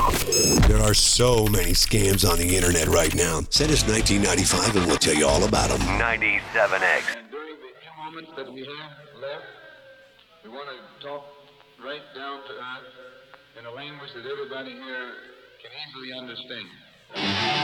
There are so many scams on the internet right now. Send us 1995 and we'll tell you all about them. 97X. And during the few moments that we have left, we want to talk right down to earth in a language that everybody here can easily understand.